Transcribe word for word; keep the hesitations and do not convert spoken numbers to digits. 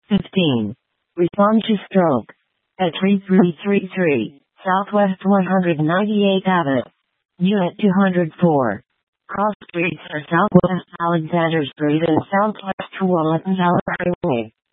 fifteen. Respond to stroke. At three three three three, Southwest one ninety-eighth Avenue. Unit two oh four. Cross streets are Southwest Alexander Street and Southwest Tualatin Valley Highway.